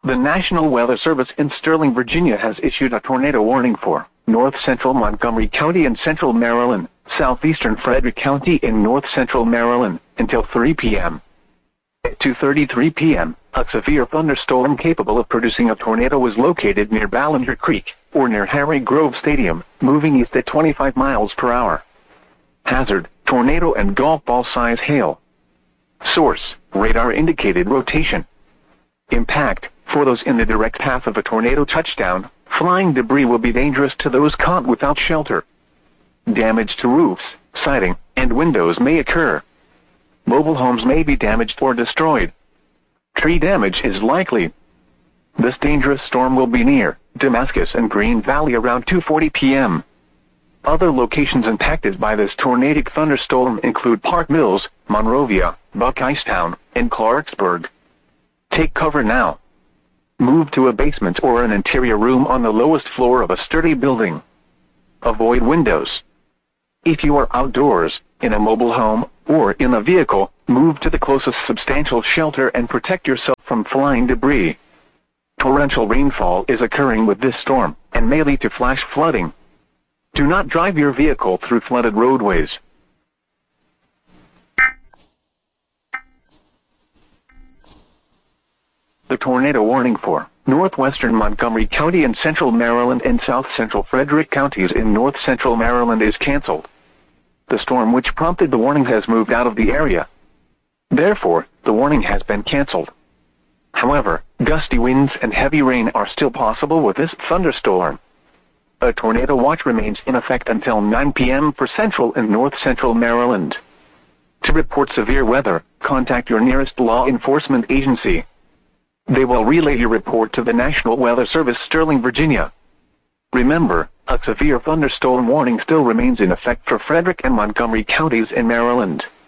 The National Weather Service in Sterling, Virginia has issued a tornado warning for north-central Montgomery County and central Maryland, southeastern Frederick County in north-central Maryland, until 3 p.m. At 2:33 p.m., a severe thunderstorm capable of producing a tornado was located near Ballinger Creek, or near Harry Grove Stadium, moving east at 25 miles per hour. Hazard, tornado and golf ball size hail. Source, radar indicated rotation. Impact, for those in the direct path of a tornado touchdown, flying debris will be dangerous to those caught without shelter. Damage to roofs, siding, and windows may occur. Mobile homes may be damaged or destroyed. Tree damage is likely. This dangerous storm will be near Damascus and Green Valley around 2:40 p.m. Other locations impacted by this tornadic thunderstorm include Park Mills, Monrovia, Buckeyestown, and Clarksburg. Take cover now. Move to a basement or an interior room on the lowest floor of a sturdy building. Avoid windows. If you are outdoors, in a mobile home, or in a vehicle, move to the closest substantial shelter and protect yourself from flying debris. Torrential rainfall is occurring with this storm, and may lead to flash flooding. Do not drive your vehicle through flooded roadways. The tornado warning for northwestern Montgomery County and central Maryland and south-central Frederick counties in north-central Maryland is canceled. The storm which prompted the warning has moved out of the area. Therefore, the warning has been canceled. However, gusty winds and heavy rain are still possible with this thunderstorm. A tornado watch remains in effect until 9 p.m. for central and north-central Maryland. To report severe weather, contact your nearest law enforcement agency. They will relay your report to the National Weather Service, Sterling, Virginia. Remember, a severe thunderstorm warning still remains in effect for Frederick and Montgomery counties in Maryland.